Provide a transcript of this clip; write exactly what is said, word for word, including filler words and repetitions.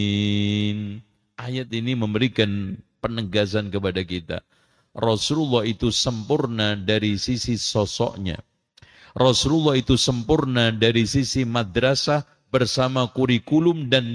Ayat ini memberikan penegasan kepada kita. Rasulullah itu sempurna dari sisi sosoknya. Rasulullah itu sempurna dari sisi madrasah bersama kurikulum dan